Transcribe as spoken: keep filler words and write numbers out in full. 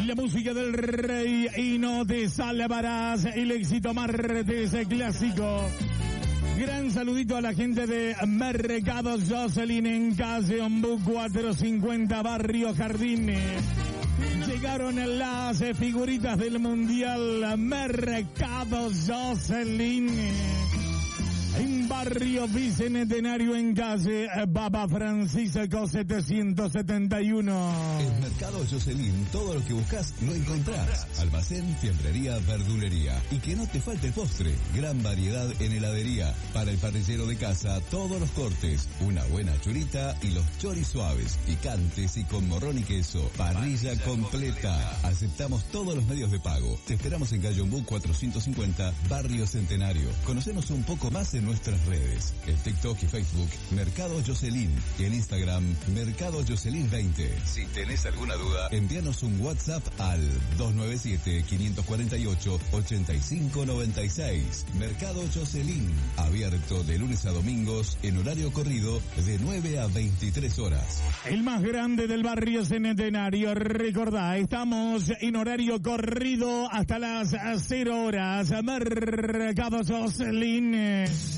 la música del rey y no te salvarás, el éxito martes clásico. Gran saludito a la gente de Mercado Jocelyn en calle Ombú cuatrocientos cincuenta, Barrio Jardines. Llegaron las figuritas del Mundial. Mercado Jocelyn en Barrio Bicentenario en calle Papa Francisco setecientos setenta y uno. En Mercado Jocelyn todo lo que buscas lo encontrás. Almacén, fiambrería, verdulería. Y que no te falte el postre. Gran variedad en heladería. Para el parrillero de casa, todos los cortes. Una buena churita y los choris suaves, picantes y con morrón y queso. Parrilla completa. Aceptamos todos los medios de pago. Te esperamos en calle Ombú cuatrocientos cincuenta, Barrio Centenario. Conocenos un poco más en nuestras redes, en TikTok y Facebook, Mercado Jocelyn, y en Instagram, Mercado Jocelyn veinte. Si tenés alguna duda, envíanos un WhatsApp al dos nueve siete, cinco cuatro ocho, ocho cinco nueve seis. Mercado Jocelyn, abierto de lunes a domingos, en horario corrido, de nueve a veintitrés horas. El más grande del Barrio Centenario, recordá, estamos en horario corrido hasta las cero horas. Mercado Jocelyn.